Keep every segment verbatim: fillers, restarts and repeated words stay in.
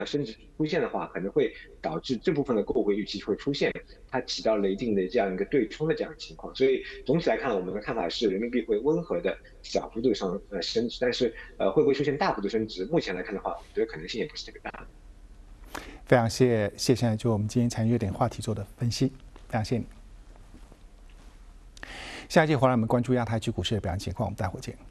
升值出现的话，可能会导致这部分的购回预期会出现，它起到了一定的这样一个对冲的这样的情况。所以总体来看，我们的看法是人民币会温和的小幅度上呃升值，但是呃会不会出现大幅度升值，目前来看的话，我觉得可能性也不是特别大。 非常谢谢现在就我们今天产业热点话题做的分析，非常谢谢你。下一节回来我们关注亚太区股市的表现情况，我们待会见。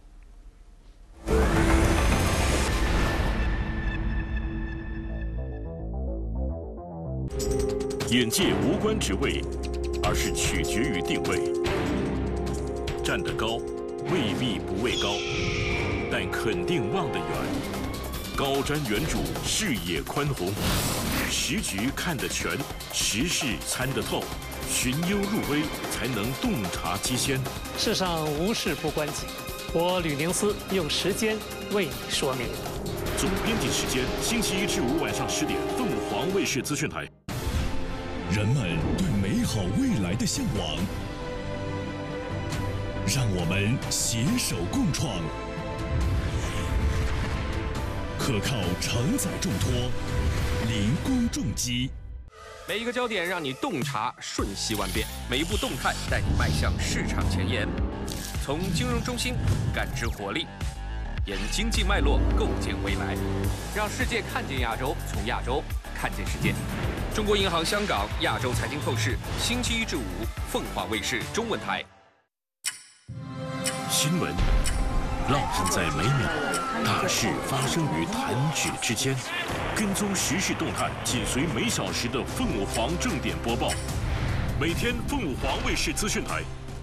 眼界无关职位，而是取决于定位。站得高，未必不位高，但肯定望得远。高瞻远瞩，视野宽宏，时局看得全，时事参得透，寻幽入微，才能洞察机先。 世上无事不关己，我吕宁思用时间为你说明。 总编辑时间，星期一至五晚上十点，凤凰卫视资讯台。 人们对美好未来的向往，让我们携手共创，可靠承载重托，零工重机。 每一个焦点让你洞察瞬息万变，每一步动态带你迈向市场前沿。从金融中心感知活力，沿经济脉络构建未来，让世界看见亚洲，从亚洲看见世界。中国银行香港亚洲财经透视，星期一至五，凤凰卫视中文台。 新闻烙印在每秒，大事发生于弹指之间。跟踪时事动态，紧随每小时的凤凰正点播报。每天凤凰卫视资讯台。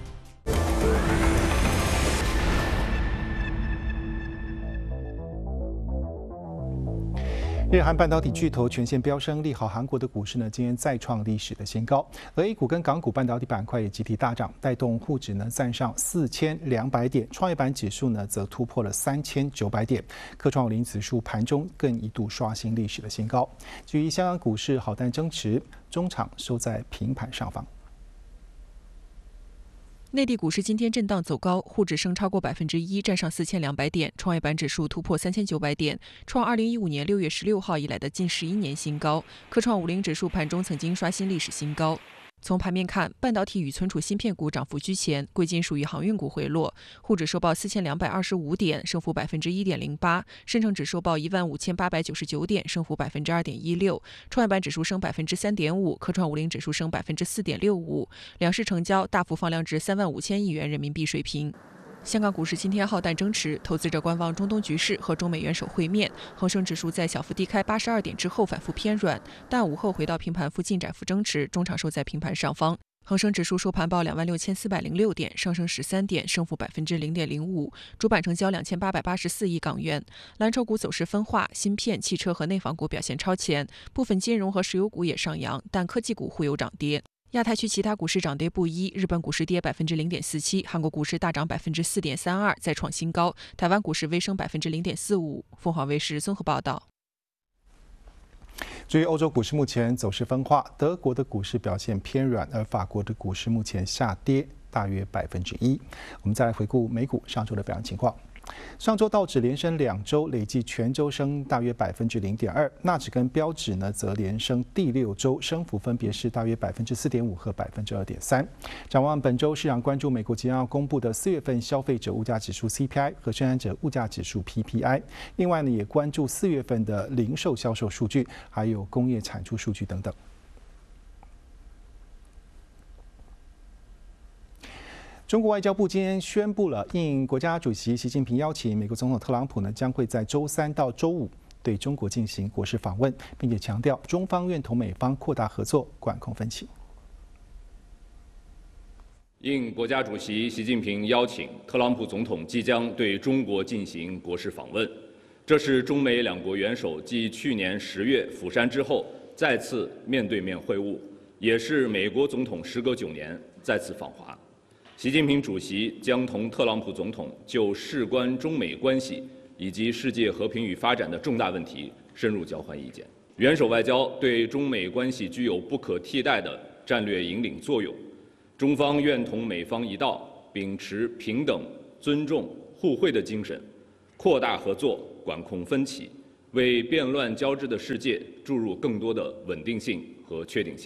日韩半导体巨头全线飙升，利好韩国的股市呢，今天再创历史的新高。而 A 股跟港股半导体板块也集体大涨，带动沪指呢站上四千两百点，创业板指数呢则突破了三千九百点，科创五零指数盘中更一度刷新历史的新高。至于香港股市好淡争持，中场收在平盘上方。 内地股市今天震荡走高，沪指升超过百分之一，站上四千两百点；创业板指数突破三千九百点，创二零一五年六月十六号以来的近十一年新高。科创五零指数盘中曾经刷新历史新高。从盘面看，半导体与存储芯片股涨幅居前，贵金属与航运股回落。沪指收报四千两百二十五点，升幅百分之一点零八；深成指收报一万五千八百九十九点，升幅百分之二点一六；创业板指数升百分之三点五，科创五零指数升百分之四点六五。两市成交大幅放量至三万五千亿元人民币水平。香港股市今天浩淡争持，投资者观望中东局势和中美元首会面。恒生指数在小幅低开八十二点之后反复偏软，但午后回到平盘附近窄幅争持，中场收在平盘上方。恒生指数收盘报两万六千四百零六点，上升十三点，升幅百分之零点零五。主板成交两千八百八十四亿港元。蓝筹股走势分化，芯片、汽车和内房股表现超前，部分金融和石油股也上扬，但科技股互有涨跌。亚太区其他股市涨跌不一，日本股市跌百分之零点四七，韩国股市大涨百分之四点三二，再创新高。台湾股市微升百分之零点四五。凤凰卫视综合报道。 至于欧洲股市目前走势分化，德国的股市表现偏软，而法国的股市目前下跌大约百分之一。我们再来回顾美股上周的表现情况。上周道指连升两周，累计全周升大约百分之零点二，纳指跟标指呢则连升第六周，升幅分别是大约百分之四点五和百分之二点三。展望本周，市场关注美国即将要公布的四月份消费者物价指数 C P I 和生产者物价指数 P P I， 另外呢也关注四月份的零售销售数据，还有工业产出数据等等。中国外交部今天宣布了，应国家主席习近平邀请，美国总统特朗普呢将会在周三到周五对中国进行国事访问，并且强调中方愿同美方扩大合作，管控分歧。 应国家主席习近平邀请，特朗普总统即将对中国进行国事访问，这是中美两国元首继去年十月釜山之后再次面对面会晤，也是美国总统时隔九年再次访华。习近平主席将同特朗普总统就事关中美关系以及世界和平与发展的重大问题深入交换意见。元首外交对中美关系具有不可替代的战略引领作用，中方愿同美方一道，秉持平等、尊重、互惠的精神，扩大合作，管控分歧， 为变乱交织的世界注入更多的稳定性和确定性。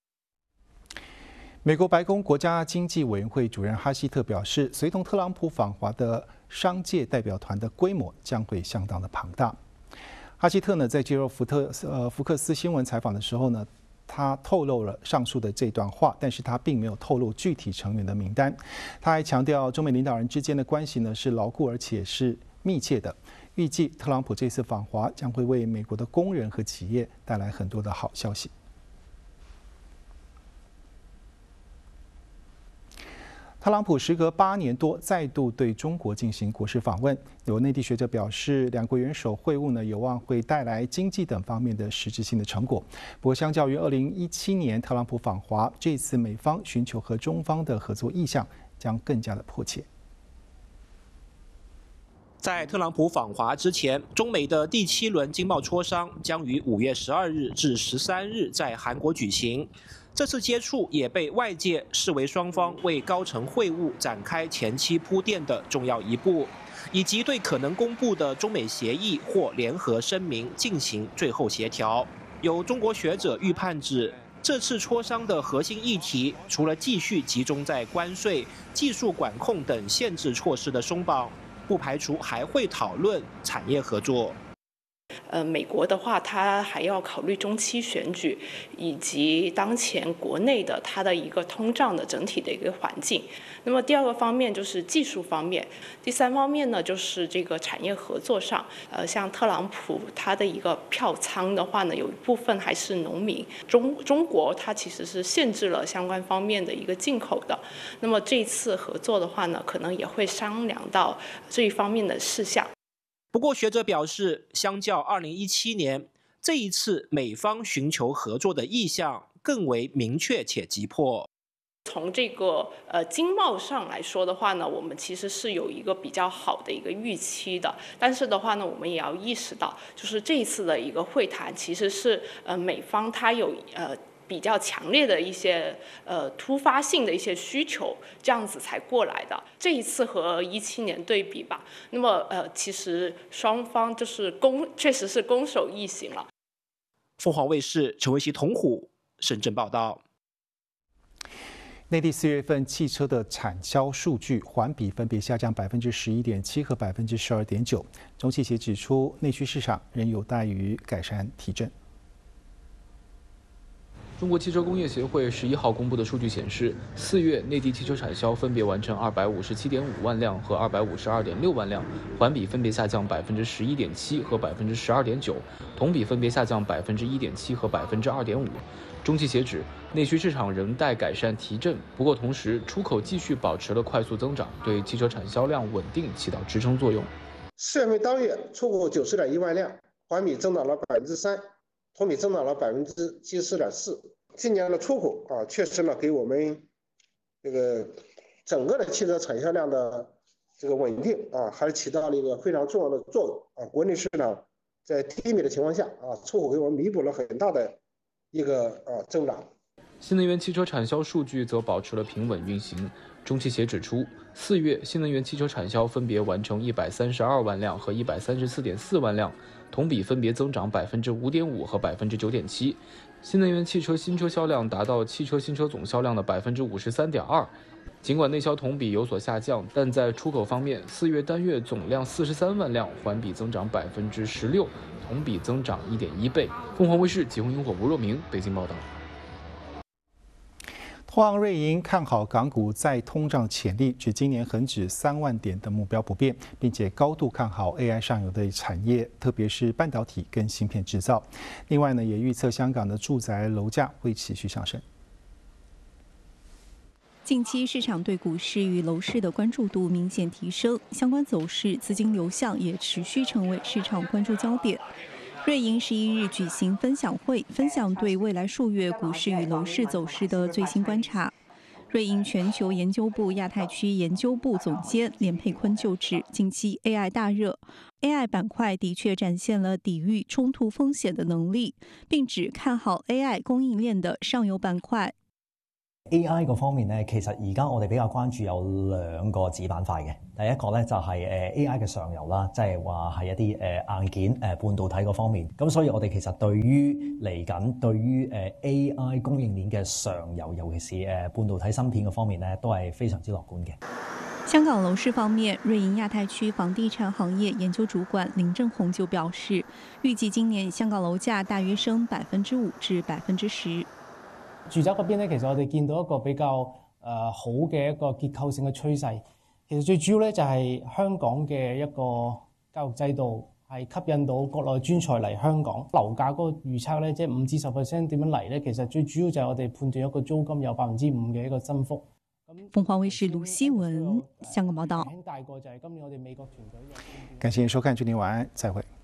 美国白宫国家经济委员会主任哈希特表示，随同特朗普访华的商界代表团的规模将会相当的庞大。哈希特呢，在接受福特呃福克斯新闻采访的时候呢，他透露了上述的这段话，但是他并没有透露具体成员的名单。他还强调，中美领导人之间的关系呢是牢固而且是密切的。预计特朗普这次访华将会为美国的工人和企业带来很多的好消息。特朗普时隔八年多再度对中国进行国事访问，有内地学者表示，两国元首会晤呢有望会带来经济等方面的实质性的成果。不过，相较于二零一七年特朗普访华，这次美方寻求和中方的合作意向将更加的迫切。 在特朗普访华之前，中美的第七轮经贸磋商将于五月十二日至十三日在韩国举行。这次接触也被外界视为双方为高层会晤展开前期铺垫的重要一步，以及对可能公布的中美协议或联合声明进行最后协调。有中国学者预判指，这次磋商的核心议题，除了继续集中在关税、技术管控等限制措施的松绑，不排除还会讨论产业合作。 呃，美国的话，它还要考虑中期选举，以及当前国内的它的一个通胀的整体的一个环境。那么第二个方面就是技术方面，第三方面呢就是这个产业合作上。呃，像特朗普他的一个票仓的话呢，有一部分还是农民。中中国它其实是限制了相关方面的一个进口的。那么这次合作的话呢，可能也会商量到这一方面的事项。 不过，学者表示，相较二零一七年，这一次美方寻求合作的意向更为明确且急迫。 从这个呃经贸上来说的话呢，我们其实是有一个比较好的一个预期的。但是的话呢，我们也要意识到，就是这一次的一个会谈，其实是呃美方它有呃。比较强烈的一些呃突发性的一些需求，这样子才过来的。这一次和一七年对比吧，那么呃其实双方就是攻，确实是攻守易行了。 凤凰卫视陈维熙、童虎深圳报道。 内地四月份汽车的产销数据环比分别下降百分之十一点七和百分之十二点九。中汽协指出，内需市场仍有待于改善提振。 中国汽车工业协会十一号公布的数据显示，四月内地汽车产销分别完成二百五十七点五万辆和二百五十二点六万辆，环比分别下降百分之十一点七和百分之十二点九，同比分别下降百分之一点七和百分之二点五。中汽协指，内需市场仍待改善提振，不过同时出口继续保持了快速增长，对汽车产销量稳定起到支撑作用。 四月份当月出口九十点一万辆，环比增长了百分之三。同比增长了百分之七十四点四。今年的出口啊，确实呢给我们这个整个的汽车产销量的这个稳定啊，还是起到了一个非常重要的作用啊。国内市场在低迷的情况下啊，出口给我们弥补了很大的一个啊增长。 新能源汽车产销数据则保持了平稳运行。中汽协指出，四月新能源汽车产销分别完成一百三十二万辆和一百三十四点四万辆，同比分别增长百分之五点五和百分之九点七。新能源汽车新车销量达到汽车新车总销量的百分之五十三点二。尽管内销同比有所下降，但在出口方面，四月单月总量四十三万辆，环比增长百分之十六，同比增长一点一倍。凤凰卫视吉鸿萤火吴若明北京报道。 投行瑞银看好港股再通胀潜力，指今年恒指三万点的目标不变，并且高度看好 A I 上游的产业，特别是半导体跟芯片制造。另外呢，也预测香港的住宅楼价会持续上升。 近期市场对股市与楼市的关注度明显提升，相关走势、资金流向也持续成为市场关注焦点。瑞银十一日举行分享会，分享对未来数月股市与楼市走势的最新观察。瑞银全球研究部亚太区研究部总监连佩坤就指，近期 A I 大热 ，A I 板块的确展现了抵御冲突风险的能力，并只看好 A I 供应链的上游板块。 A I 嗰方面咧，其實而家我哋比較關注有兩個子板塊嘅。第一個咧就係誒 A I 嘅上游啦，即係話係一啲誒硬件誒半導體嗰方面。咁所以我哋其實對於嚟緊對於誒 A I 供應鏈嘅上游，尤其是誒半導體芯片嗰方面咧，都係非常之樂觀嘅。 香港樓市方面，瑞银亚太区房地產行業研究主管林正宏就表示，預計今年香港樓價大約升百分之五至百分之十。 住宅嗰邊咧，其實我哋見到一個比較誒、呃、好嘅一個結構性嘅趨勢。其實最主要咧就係香港嘅一個教育制度係吸引到國內專才嚟香港。樓價嗰個預測咧，即係五至十 percent 點樣嚟咧？其實最主要就係我哋判斷一個租金有百分之五嘅一個增幅。 鳳凰衛視盧希文香港報道。 感謝收看，祝您晚安，再會。